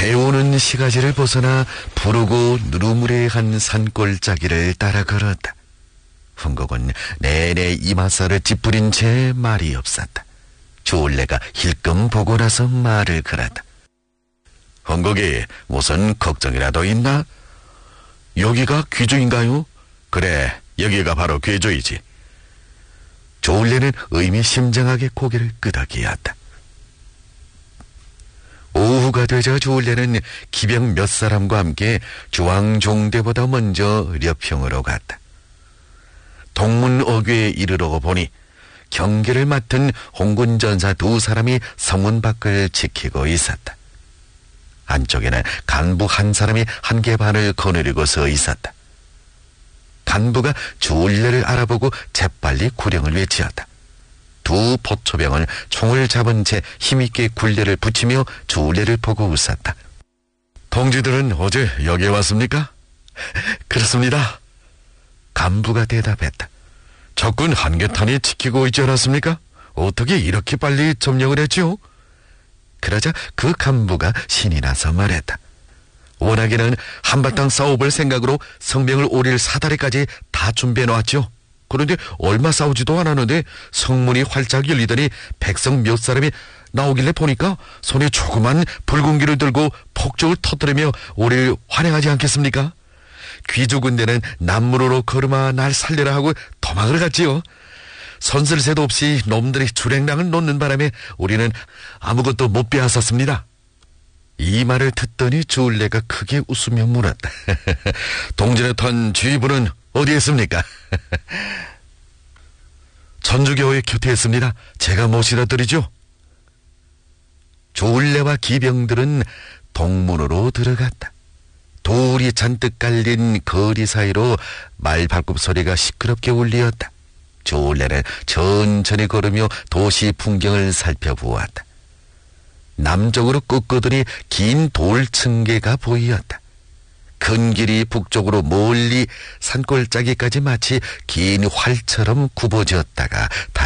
배우는 시가지를 벗어나 푸르고 누르무레한 산골짜기를 따라 걸었다. 흥곡은 내내 이마살을 찌푸린 채 말이 없었다. 조울래가 힐끔 보고 나서 말을 걸었다. 흥곡이 무슨 걱정이라도 있나? 여기가 귀주인가요? 그래, 여기가 바로 귀주이지. 조울래는 의미심장하게 고개를 끄덕이었다. 오후가 되자 조울래는 기병 몇 사람과 함께 주왕종대보다 먼저 려평으로 갔다. 동문 어귀에 이르러 보니 경계를 맡은 홍군전사 2사람이 성문 밖을 지키고 있었다. 안쪽에는 간부 1사람이 한계반을 거느리고 서 있었다. 간부가 조울래를 알아보고 재빨리 구령을 외치었다. 2 포초병은 총을 잡은 채 힘있게 굴레를 붙이며 조울래를 보고 웃었다. 동지들은 어제 여기에 왔습니까? 그렇습니다. 간부가 대답했다. 적군 한계탄이 지키고 있지 않았습니까? 어떻게 이렇게 빨리 점령을 했죠? 그러자 그 간부가 신이 나서 말했다. 워낙에는 한바탕 싸워볼 생각으로 성명을 오릴 사다리까지 다 준비해놓았죠. 그런데 얼마 싸우지도 않았는데 성문이 활짝 열리더니 백성 몇 사람이 나오길래 보니까 손에 조그만 붉은기를 들고 폭죽을 터뜨리며 우리를 환영하지 않겠습니까? 귀주 군대는 남문으로 걸음아 날 살려라 하고 도망을 갔지요. 선슬새도 없이 놈들이 주랭랑을 놓는 바람에 우리는 아무것도 못 빼앗았습니다. 이 말을 듣더니 조울래가 크게 웃으며 물었다. 동진에 탄 지휘부는 어디에 있습니까? 전주교회 곁에 있습니다. 제가 모시다 드리죠. 조울래와 기병들은 동문으로 들어갔다. 돌이 잔뜩 깔린 거리 사이로 말발굽 소리가 시끄럽게 울리었다. 조울래는 천천히 걸으며 도시 풍경을 살펴보았다. 남쪽으로 꺾어더니 긴 돌층계가 보이었다. 큰 길이 북쪽으로 멀리 산골짜기까지 마치 긴 활처럼 굽어졌다가